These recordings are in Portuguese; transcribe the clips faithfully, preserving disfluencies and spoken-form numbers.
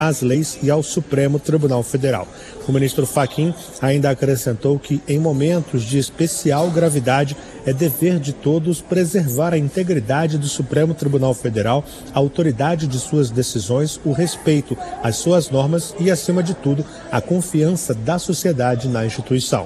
às leis e ao Supremo Tribunal Federal. O ministro Fachin ainda acrescentou que, em momentos de especial gravidade, é dever de todos preservar a integridade do Supremo Tribunal Federal, a autoridade de suas decisões, o respeito às suas normas e, acima de tudo, a confiança da sociedade na instituição.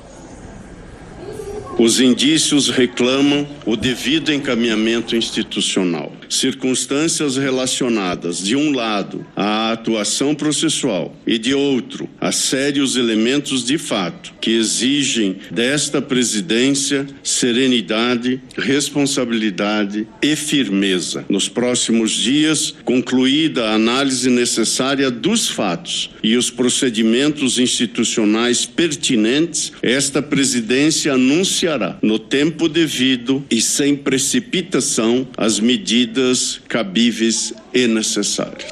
Os indícios reclamam o devido encaminhamento institucional. Circunstâncias relacionadas, de um lado, à atuação processual e, de outro, a sérios elementos de fato que exigem desta presidência serenidade, responsabilidade e firmeza. Nos próximos dias, concluída a análise necessária dos fatos e os procedimentos institucionais pertinentes, esta presidência anuncia no tempo devido e sem precipitação as medidas cabíveis e necessárias.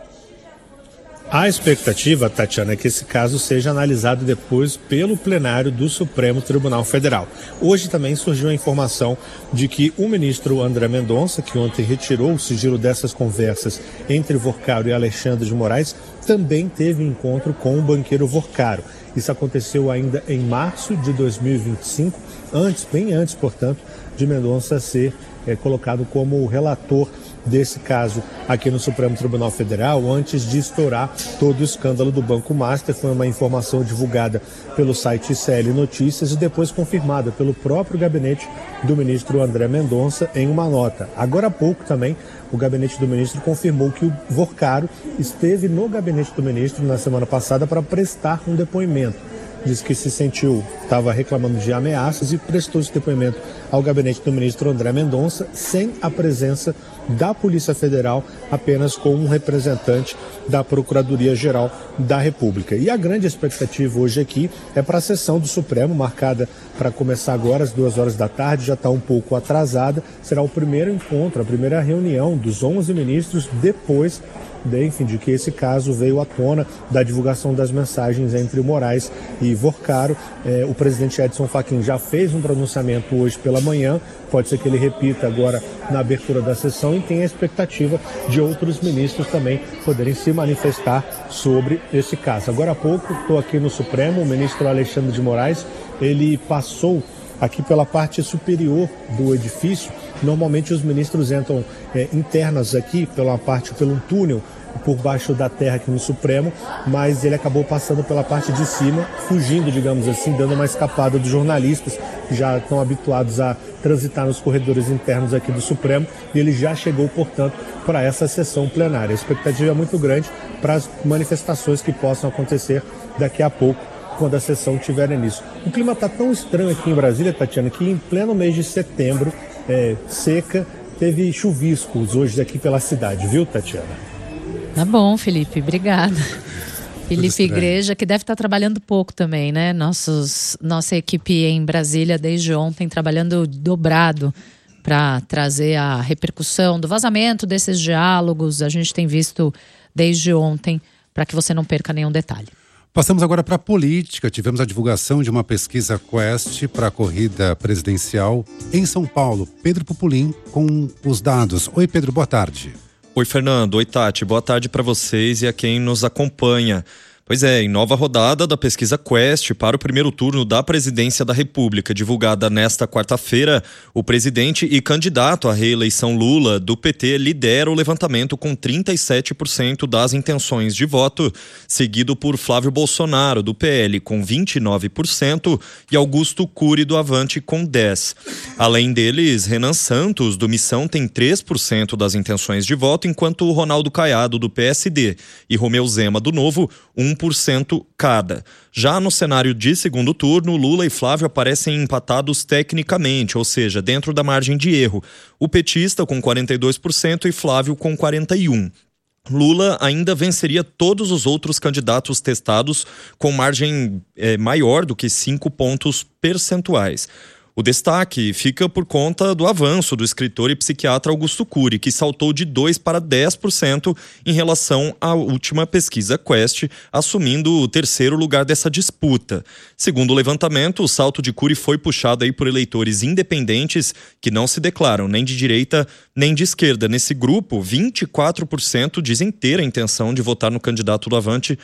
A expectativa, Tatiana, é que esse caso seja analisado depois pelo plenário do Supremo Tribunal Federal. Hoje também surgiu a informação de que o ministro André Mendonça, que ontem retirou o sigilo dessas conversas entre Vorcaro e Alexandre de Moraes, também teve encontro com o banqueiro Vorcaro. Isso aconteceu ainda em março de dois mil e vinte e cinco, antes, bem antes, portanto, de Mendonça ser é, colocado como relator desse caso aqui no Supremo Tribunal Federal, antes de estourar todo o escândalo do Banco Master. Foi uma informação divulgada pelo site I C L Notícias e depois confirmada pelo próprio gabinete do ministro André Mendonça em uma nota. Agora há pouco também, o gabinete do ministro confirmou que o Vorcaro esteve no gabinete do ministro na semana passada para prestar um depoimento. Diz que se sentiu, estava reclamando de ameaças e prestou esse depoimento ao gabinete do ministro André Mendonça, sem a presença da Polícia Federal, apenas com um representante da Procuradoria-Geral da República. E a grande expectativa hoje aqui é para a sessão do Supremo, marcada para começar agora às duas horas da tarde, já está um pouco atrasada. Será o primeiro encontro, a primeira reunião dos onze ministros depois de, enfim, de que esse caso veio à tona da divulgação das mensagens entre Moraes e Vorcaro. É, o presidente Edson Fachin já fez um pronunciamento hoje pela manhã, pode ser que ele repita agora na abertura da sessão, e tem a expectativa de outros ministros também poderem se manifestar sobre esse caso. Agora há pouco, estou aqui no Supremo, o ministro Alexandre de Moraes, ele passou aqui pela parte superior do edifício. Normalmente os ministros entram é, internas aqui pela parte, pelo túnel por baixo da terra aqui no Supremo, mas ele acabou passando pela parte de cima, fugindo, digamos assim, dando uma escapada dos jornalistas que já estão habituados a transitar nos corredores internos aqui do Supremo, e ele já chegou, portanto, para essa sessão plenária. A expectativa é muito grande para as manifestações que possam acontecer daqui a pouco, quando a sessão tiver início. O clima está tão estranho aqui em Brasília, Tatiana, que em pleno mês de setembro, é, seca, teve chuviscos hoje aqui pela cidade, viu, Tatiana? Tá bom, Felipe, obrigada. Felipe Igreja, que deve estar trabalhando pouco também, né? Nossos, nossa equipe em Brasília desde ontem trabalhando dobrado para trazer a repercussão do vazamento desses diálogos. A gente tem visto desde ontem, para que você não perca nenhum detalhe. Passamos agora para a política. Tivemos a divulgação de uma pesquisa Quest para a corrida presidencial em São Paulo. Pedro Pupulim com os dados. Oi, Pedro, boa tarde. Oi, Fernando. Oi, Tati. Boa tarde para vocês e a quem nos acompanha. Pois é, em nova rodada da pesquisa Quest para o primeiro turno da presidência da República, divulgada nesta quarta-feira, o presidente e candidato à reeleição Lula, do P T, lidera o levantamento com trinta e sete por cento das intenções de voto, seguido por Flávio Bolsonaro, do P L, com vinte e nove por cento e Augusto Cury, do Avante, com dez por cento. Além deles, Renan Santos, do Missão, tem três por cento das intenções de voto, enquanto o Ronaldo Caiado, do P S D, e Romeu Zema, do Novo, um por cento cada. Já no cenário de segundo turno, Lula e Flávio aparecem empatados tecnicamente, ou seja, dentro da margem de erro. O petista com quarenta e dois por cento e Flávio com quarenta e um por cento. Lula ainda venceria todos os outros candidatos testados com margem é, maior do que cinco pontos percentuais. O destaque fica por conta do avanço do escritor e psiquiatra Augusto Cury, que saltou de dois para dez por cento em relação à última pesquisa Quest, assumindo o terceiro lugar dessa disputa. Segundo o levantamento, o salto de Cury foi puxado aí por eleitores independentes que não se declaram nem de direita nem de esquerda. Nesse grupo, vinte e quatro por cento dizem ter a intenção de votar no candidato do Avante,